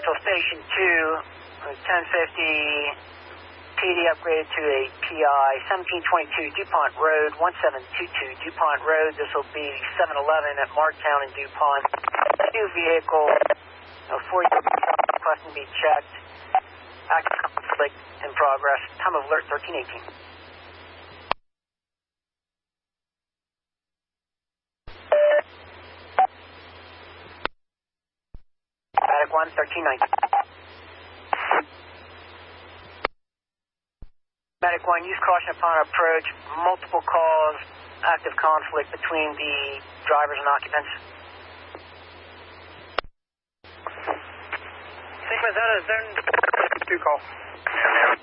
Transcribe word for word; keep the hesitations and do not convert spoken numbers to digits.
So Station two, ten fifty, P D upgraded to a P I, seventeen twenty-two DuPont Road, one seven two two DuPont Road. This will be seven eleven at Marktown and DuPont. New vehicle, uh, forty requesting to be checked. Active conflict in progress. Time of alert thirteen eighteen. Attic one, thirteen nineteen. Medic one, use caution upon approach. Multiple calls, active conflict between the drivers and occupants. Sequence out of zone two call.